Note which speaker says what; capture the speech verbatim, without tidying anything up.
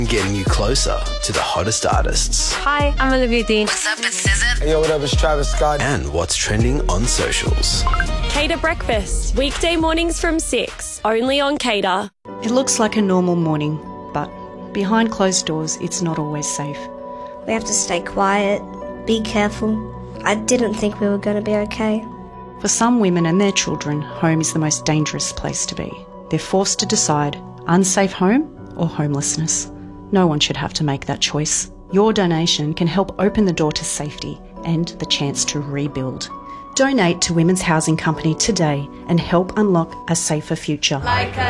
Speaker 1: Getting you closer to the hottest artists.
Speaker 2: Hi, I'm Olivia Dean.
Speaker 3: What's up, it's S Z A.
Speaker 4: Hey, yo, what up, it's Travis Scott.
Speaker 1: And what's trending on socials.
Speaker 5: Cater Breakfast, weekday mornings from six, only on Cater.
Speaker 6: It looks like a normal morning, but behind closed doors, it's not always safe.
Speaker 7: We have to stay quiet, be careful. I didn't think we were going to be okay.
Speaker 6: For some women and their children, home is the most dangerous place to be. They're forced to decide unsafe home or homelessness. No one should have to make that choice. Your donation can help open the door to safety and the chance to rebuild. Donate to Women's Housing Company today and help unlock a safer future.
Speaker 3: Like a